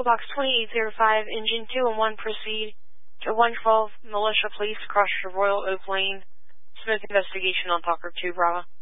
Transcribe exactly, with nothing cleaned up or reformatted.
Box twenty-eight zero five, Engine two and one, proceed to one twelve Militia Police, across Royal Oak Lane. Smoke investigation on Talker two, Bravo.